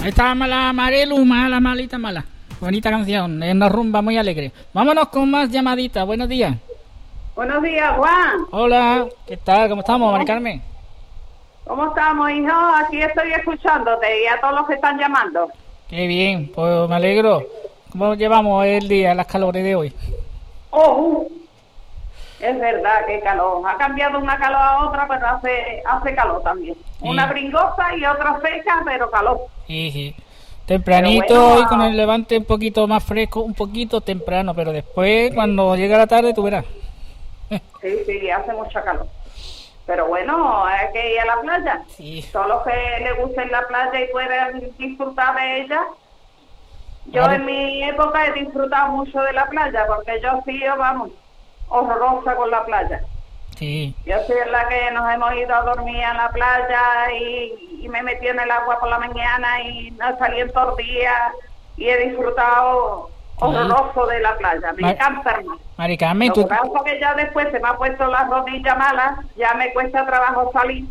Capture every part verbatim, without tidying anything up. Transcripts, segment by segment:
Ahí está la Marilu, mala, malita, mala. Bonita canción, es una rumba muy alegre. Vámonos con más llamaditas. Buenos días. Buenos días, Juan. Hola, ¿qué tal? ¿Cómo estamos, Mari Carmen? ¿Cómo estamos, hijo? Aquí estoy escuchándote y a todos los que están llamando. Qué bien, pues me alegro. ¿Cómo llevamos el día, las calores de hoy? ¡Oh! Es verdad, qué calor. Ha cambiado una calor a otra, pero hace hace calor también. Sí. Una bringosa y otra seca, pero calor. Sí, sí. Tempranito bueno, y con el levante un poquito más fresco, un poquito temprano, pero después, cuando llega la tarde, tú verás. Sí, sí, hace mucha calor. Pero bueno, hay que ir a la playa. Sí. Todos los que les gusten la playa y puedan disfrutar de ella. Yo claro. En mi época he disfrutado mucho de la playa, porque yo sí, yo, vamos, horrorosa con la playa. Sí. Yo soy la que nos hemos ido a dormir en la playa y, y me metí en el agua por la mañana y no salí en todo el día y he disfrutado horroroso de la playa. Me Mar- encanta, hermano. Mari Carmen, Lo tú... que pasa que ya después se me ha puesto la rodilla mala, ya me cuesta trabajo salir.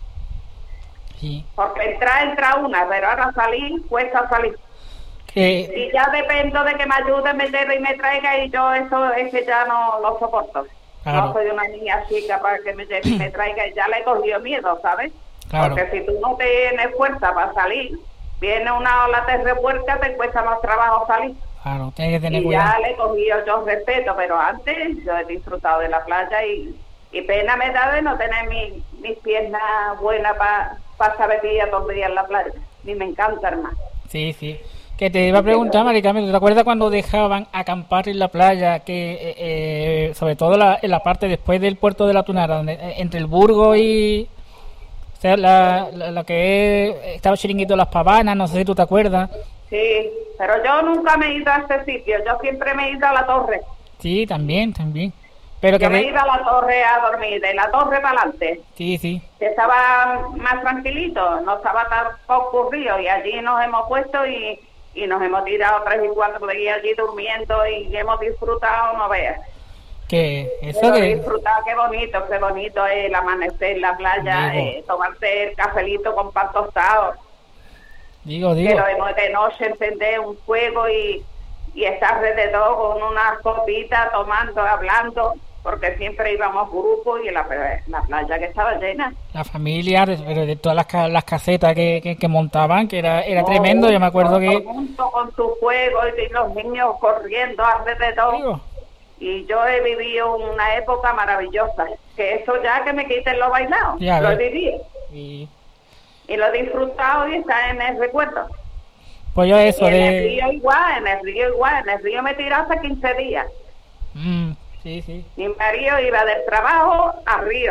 Sí. Porque entrar, entra una, pero ahora salir, cuesta salir. Que... Y ya dependo de que me ayude, me lleve y me traiga y yo eso es que ya no lo soporto. Claro. No soy una niña chica para que me lleve y me traiga y ya le he cogido miedo, ¿sabes? Claro. Porque si tú no tienes fuerza para salir, viene una ola, te revuelca, te cuesta más trabajo salir. Claro, tienes que tener y cuidado. Ya le he cogido yo respeto, pero antes yo he disfrutado de la playa y, y pena me da de no tener mi, mis piernas buenas para pa saber que ir todos los días en la playa. A mí me encanta, hermano. Sí, sí. Que te iba a preguntar, Mari Carmen, ¿te acuerdas cuando dejaban acampar en la playa, que eh, eh, sobre todo la, en la parte después del puerto de la Tunara, donde, eh, entre el Burgo y... O sea, la, la, la que es, estaba Chiringuito de las Pavanas, no sé si tú te acuerdas. Sí, pero yo nunca me he ido a este sitio, yo siempre me he ido a la torre. Sí, también, también. Pero yo que me he de... ido a la torre a dormir, de la torre para adelante. Sí, sí. Que estaba más tranquilito, no estaba tan concurrido y allí nos hemos puesto y... y nos hemos tirado tres y cuatro días allí durmiendo y hemos disfrutado, no veas. Que eso Hemos que... disfrutado, qué bonito, qué bonito es el amanecer en la playa, eh, tomarte el cafelito con pan tostado. Digo, digo. Que lo hemos de noche encender un fuego y, y estar alrededor con unas copitas, tomando, hablando, porque siempre íbamos grupos y la, la playa que estaba llena. La familia, pero de todas las, las casetas que, que, que montaban, que era era no, tremendo, yo me acuerdo que... Junto con tu fuego y los niños corriendo alrededor. Digo. Y yo he vivido una época maravillosa, que eso ya que me quiten lo bailado, ya, lo he vivido. Y... y lo he disfrutado y está en el recuerdo. Pues yo eso y en de... el río igual, en el río igual, en el río me tiré hace quince días. Mm. Sí, sí. Mi marido iba del trabajo a Río,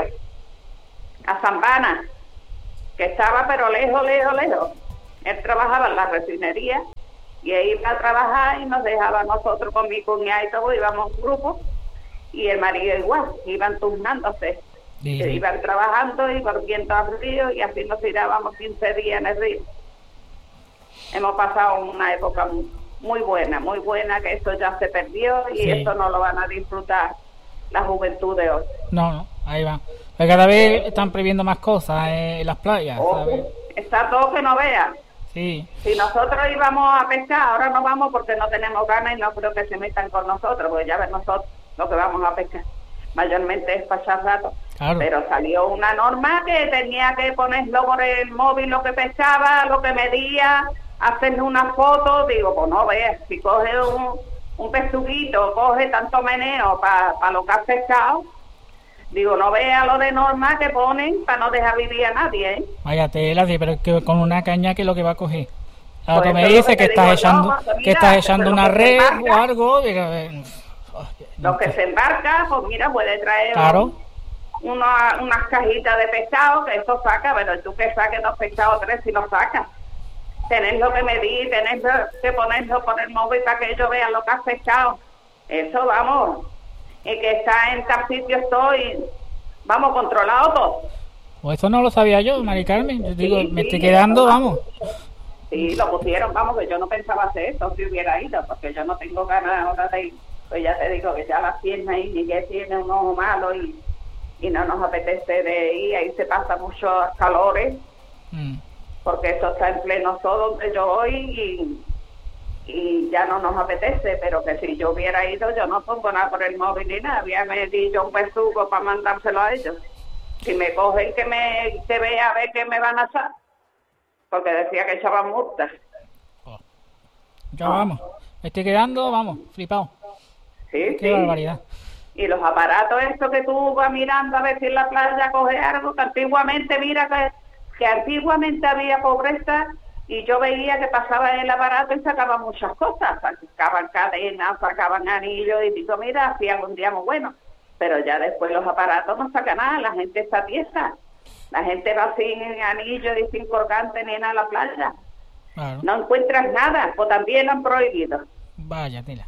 a Zambana, que estaba pero lejos, lejos, lejos. Él trabajaba en la refinería y él iba a trabajar y nos dejaba a nosotros con mi cuñada y todo, íbamos en grupo y el marido igual, iban turnándose. Sí, sí. Iban trabajando y volviendo al río y así nos tirábamos quince días en el río. Hemos pasado una época muy muy buena, muy buena, que esto ya se perdió y sí. Esto no lo van a disfrutar la juventud de hoy. No, no, ahí va. Pero cada vez están previendo más cosas en las playas, oh, ¿sabes? Está todo que no vean. Sí. Si nosotros íbamos a pescar, ahora no vamos porque no tenemos ganas y no creo que se metan con nosotros, porque ya ven nosotros lo que vamos a pescar. Mayormente es pasar rato. Claro. Pero salió una norma que tenía que ponerlo por el móvil, lo que pescaba, lo que medía, hacerle una foto. Digo, pues no veas, si coge un, un pezuguito, coge tanto meneo para pa lo que has pescado, digo, no vea lo de norma que ponen para no dejar vivir a nadie, ¿eh? Vaya tela, sí, pero que con una caña, que es lo que va a coger. Ahora pues tú me dices que, que estás echando, no, que estás echando una red o algo. Digo, eh, lo que se embarca, pues mira, puede traer claro. una, unas cajitas de pescado, que eso saca, pero tú que saques dos pescados, tres si lo sacas. Tenés lo que medir, tenés que ponerlo por el móvil para que ellos vean lo que has pescado. Eso, vamos, y que está en tal sitio estoy, vamos, controlado todo. Pues eso no lo sabía yo, Mari Carmen. Yo digo, sí, me sí, estoy quedando, vamos. Sí, lo pusieron, vamos, que yo no pensaba hacer esto si hubiera ido, porque yo no tengo ganas ahora de ir. Pues ya te digo que ya las piernas y Miguel tiene un ojo malo y, y no nos apetece de ir, ahí se pasa muchos calores. Mm. porque esto está en pleno sol donde yo voy y, y ya no nos apetece, pero que si yo hubiera ido, yo no pongo nada por el móvil ni nada, había medido un besugo para mandárselo a ellos. Si me cogen que me que vea a ver qué me van a hacer, porque decía que echaban multas. Oh. Ya vamos, me estoy quedando, vamos, flipado. Sí, Qué sí. barbaridad. Y los aparatos estos que tú vas mirando a ver si en la playa coge algo, que antiguamente, mira que, que antiguamente había pobreza y yo veía que pasaba en el aparato y sacaban muchas cosas, sacaban cadenas, sacaban anillos y digo, mira, hacían un día muy bueno, pero ya después los aparatos no sacan nada, la gente está tiesa, la gente va sin anillos y sin colgante ni nada a la playa, Claro. no encuentras nada, pues también lo han prohibido. Vaya, tela.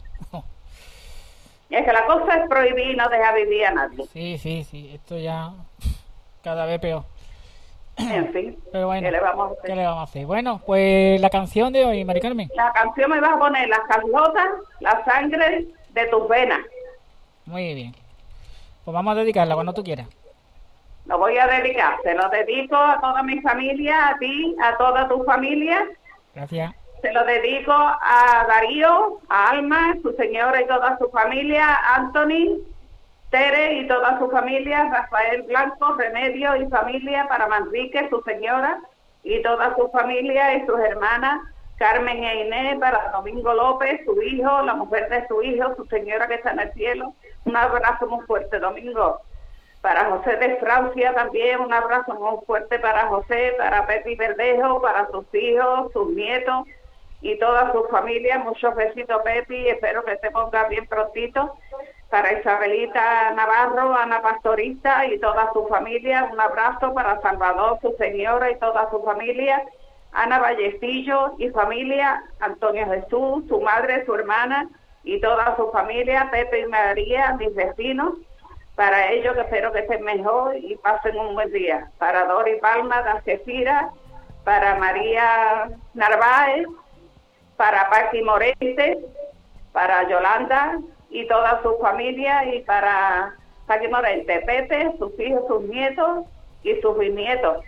Es que la cosa es prohibir y no dejar vivir a nadie. Sí, sí, sí, esto ya cada vez peor. En fin, Pero bueno, ¿qué le vamos a hacer? ¿qué le vamos a hacer? Bueno, pues la canción de hoy, Mari Carmen. La canción me va a poner las Carlotas, la sangre de tus venas. Muy bien. Pues vamos a dedicarla cuando tú quieras. Lo voy a dedicar, se lo dedico a toda mi familia, a ti, a toda tu familia. Gracias. Se lo dedico a Darío, a Alma, su señora y toda su familia, a Anthony, Tere y toda su familia, Rafael Blanco, Remedio y familia, para Manrique, su señora y toda su familia y sus hermanas, Carmen e Inés, para Domingo López, su hijo, la mujer de su hijo, su señora que está en el cielo. Un abrazo muy fuerte, Domingo. Para José de Francia también, un abrazo muy fuerte para José, para Pepi Verdejo, para sus hijos, sus nietos y toda su familia. Muchos besitos, Pepi, espero que te pongas bien prontito. Para Isabelita Navarro, Ana Pastorista y toda su familia, un abrazo para Salvador, su señora y toda su familia. Ana Vallecillo y familia, Antonio Jesús, su madre, su hermana y toda su familia, Pepe y María, mis vecinos. Para ellos que espero que estén mejor y pasen un buen día. Para Dori Palma, de Algeciras, para María Narváez, para Paqui Morente, para Yolanda y toda su familia, y para Paqui Morente, Pepe, sus hijos, sus nietos y sus bisnietos.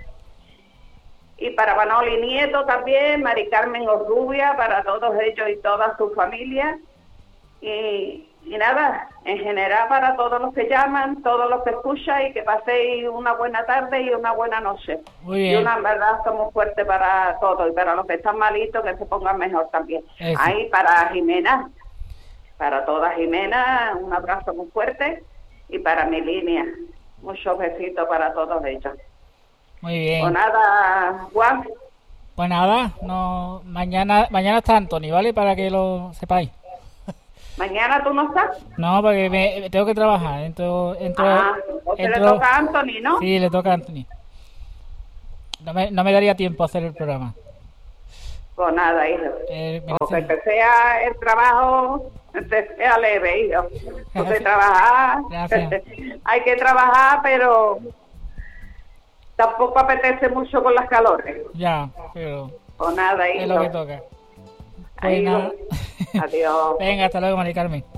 Y para Manoli Nieto también, Mari Carmen Orrubia, para todos ellos y toda su familia. Y, y nada, en general para todos los que llaman, todos los que escuchan, y que paséis una buena tarde y una buena noche. Muy bien. Y un abrazo muy fuerte para todos, y para los que están malitos, que se pongan mejor también. Eso. Ahí para Jimena, para toda Jimena, un abrazo muy fuerte, y para mi línea, muchos besitos para todos ellos. Muy bien. Pues nada, Juan, Pues nada, no, mañana, mañana está Anthony, ¿vale? Para que lo sepáis. mañana tú no estás. No, porque me, tengo que trabajar. Entro, entro, Ah, o se le entro- toca a Anthony, ¿no? Sí, le toca a Anthony. No me, no me daría tiempo a hacer el programa. Pues nada, hijo. Eh, me O que dice- te sea el trabajo, te sea leve, hijo. Porque trabajar, Gracias. hay que trabajar, pero tampoco apetece mucho con las calores. Ya, pero Pues nada, hijo. es lo que toca. Pues Ahí, nada. Adiós. Venga, hasta luego, Mari Carmen.